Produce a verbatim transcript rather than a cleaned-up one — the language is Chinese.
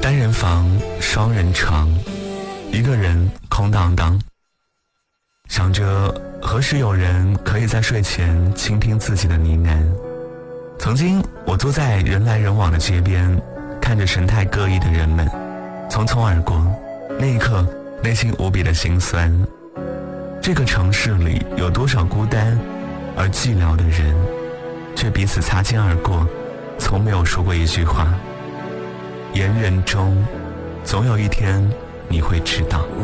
单人房，双人床，一个人空荡荡，想着何时有人可以在睡前倾听自己的呢喃。曾经我坐在人来人往的街边，看着神态各异的人们匆匆而过，那一刻内心无比的心酸。这个城市里有多少孤单而寂寥的人，却彼此擦肩而过，从没有说过一句话。言人中，总有一天你会知道。